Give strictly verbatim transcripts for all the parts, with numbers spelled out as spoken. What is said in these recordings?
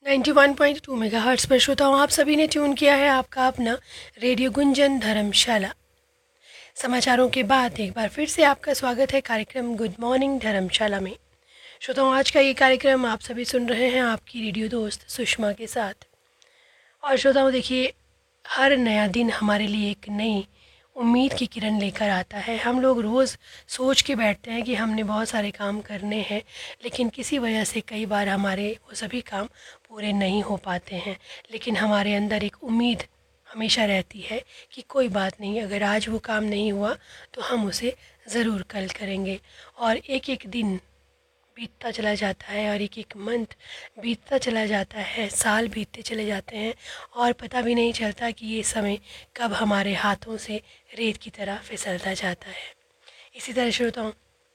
Ninety one point two megahertz पर श्रोताओं आप सभी ने ट्यून किया है आपका अपना रेडियो गुंजन धर्मशाला। समाचारों के बाद एक बार फिर से आपका स्वागत है कार्यक्रम गुड मॉर्निंग धर्मशाला में। श्रोताओं आज का ये कार्यक्रम आप सभी सुन रहे हैं आपकी रेडियो दोस्त सुषमा के साथ। और श्रोताओं देखिए, हर नया दिन हमारे लिए एक नई उम्मीद की किरण लेकर आता है। हम लोग रोज़ सोच के बैठते हैं कि हमने बहुत सारे काम करने हैं, लेकिन किसी वजह से कई बार हमारे वो सभी काम पूरे नहीं हो पाते हैं। लेकिन हमारे अंदर एक उम्मीद हमेशा रहती है कि कोई बात नहीं, अगर आज वो काम नहीं हुआ तो हम उसे ज़रूर कल करेंगे। और एक एक दिन बीतता चला जाता है और एक एक मंथ बीतता चला जाता है, साल बीतते चले जाते हैं और पता भी नहीं चलता कि ये समय कब हमारे हाथों से रेत की तरह फिसलता जाता है। इसी तरह श्रोताओं,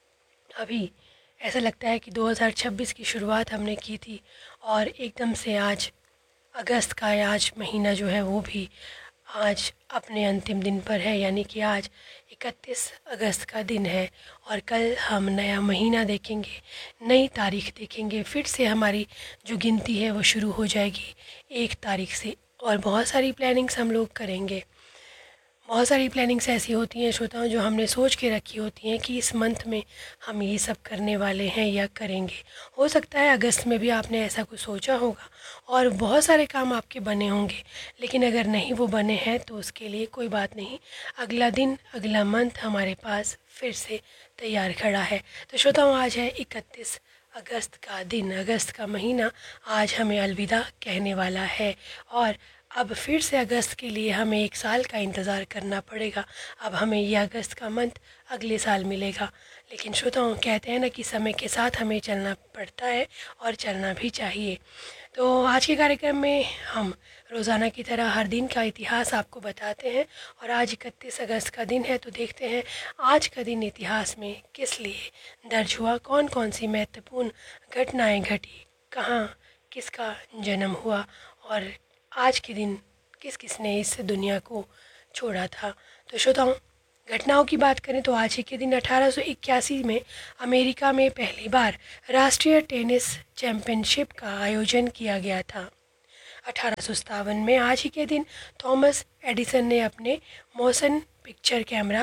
अभी ऐसा लगता है कि दो हज़ार छब्बीस की शुरुआत हमने की थी और एकदम से आज अगस्त का आज महीना जो है वो भी आज अपने अंतिम दिन पर है, यानी कि आज इकतीस अगस्त का दिन है और कल हम नया महीना देखेंगे, नई तारीख देखेंगे। फिर से हमारी जो गिनती है वो शुरू हो जाएगी एक तारीख से और बहुत सारी प्लानिंग्स हम लोग करेंगे। बहुत सारी प्लानिंग्स ऐसी होती हैं श्रोताओं जो हमने सोच के रखी होती हैं कि इस मंथ में हम ये सब करने वाले हैं या करेंगे। हो सकता है अगस्त में भी आपने ऐसा कुछ सोचा होगा और बहुत सारे काम आपके बने होंगे, लेकिन अगर नहीं वो बने हैं तो उसके लिए कोई बात नहीं, अगला दिन अगला मंथ हमारे पास फिर से तैयार खड़ा है। तो श्रोताओं आज है इकतीस अगस्त का दिन, अगस्त का महीना आज हमें अलविदा कहने वाला है और अब फिर से अगस्त के लिए हमें एक साल का इंतज़ार करना पड़ेगा। अब हमें ये अगस्त का मंथ अगले साल मिलेगा। लेकिन श्रोताओं कहते हैं ना कि समय के साथ हमें चलना पड़ता है और चलना भी चाहिए। तो आज के कार्यक्रम में हम रोज़ाना की तरह हर दिन का इतिहास आपको बताते हैं और आज इकतीस अगस्त का दिन है, तो देखते हैं आज का दिन इतिहास में किस लिए दर्ज हुआ, कौन कौन सी महत्वपूर्ण घटनाएँ घटी, कहाँ किसका जन्म हुआ और आज के दिन किस किस ने इस दुनिया को छोड़ा था। तो श्रोताओं घटनाओं की बात करें तो आज ही के दिन अठारह सौ इक्यासी में अमेरिका में पहली बार राष्ट्रीय टेनिस चैंपियनशिप का आयोजन किया गया था। अठारह सौ सत्तावन में आज ही के दिन थॉमस एडिसन ने अपने मोशन पिक्चर कैमरा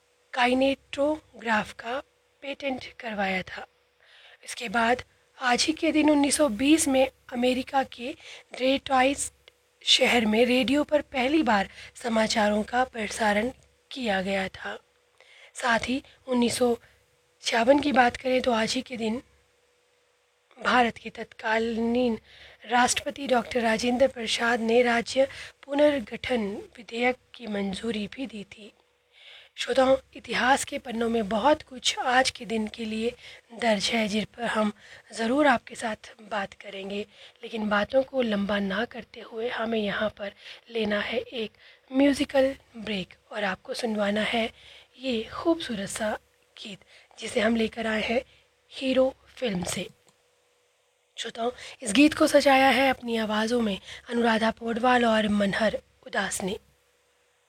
काइनेटोग्राफ का पेटेंट करवाया था। इसके बाद आज ही के दिन उन्नीस सौ बीस में अमेरिका के डेट्रॉइट शहर में रेडियो पर पहली बार समाचारों का प्रसारण किया गया था। साथ ही उन्नीस सौ छियावन की बात करें तो आज ही के दिन भारत के तत्कालीन राष्ट्रपति डॉक्टर राजेंद्र प्रसाद ने राज्य पुनर्गठन विधेयक की मंजूरी भी दी थी। श्रोताओं इतिहास के पन्नों में बहुत कुछ आज के दिन के लिए दर्ज है जिन पर हम ज़रूर आपके साथ बात करेंगे, लेकिन बातों को लंबा ना करते हुए हमें यहाँ पर लेना है एक म्यूज़िकल ब्रेक और आपको सुनवाना है ये खूबसूरत सा गीत जिसे हम लेकर आए हैं हीरो फिल्म से। श्रोताओं इस गीत को सजाया है अपनी आवाज़ों में अनुराधा पौडवाल और मनहर उदास ने।